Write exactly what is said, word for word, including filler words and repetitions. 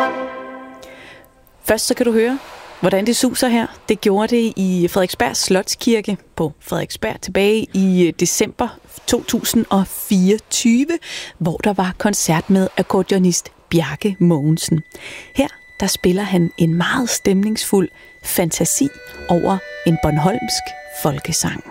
Først så kan du høre, hvordan det suser her. Det gjorde det i Frederiksberg Slotskirke på Frederiksberg tilbage i december to tusind og fireogtyve, hvor der var koncert med akkordionist Bjarke Mogensen. Her der spiller han en meget stemningsfuld fantasi over en bornholmsk folkesang.